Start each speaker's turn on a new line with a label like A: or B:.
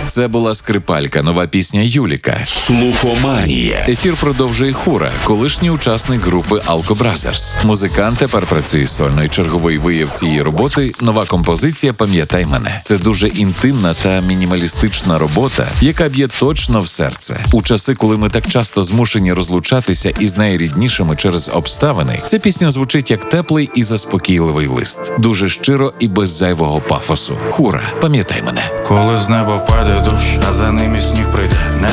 A: Це була «Скрипалька», нова пісня Юліка.
B: Слухоманія.
A: Ефір продовжує Хура, колишній учасник групи Alko Brothers. Музикант тепер працює сольно, і черговий вияв цієї роботи – нова композиція «Пам'ятай мене». Це дуже інтимна та мінімалістична робота, яка б'є точно в серце. У часи, коли ми так часто змушені розлучатися із найріднішими через обставини, ця пісня звучить як теплий і заспокійливий лист. Дуже щиро і без зайвого пафосу. Хура, «Пам'ятай мене».
C: Коли з неба впаде дощ, а за ним і сніг прийде.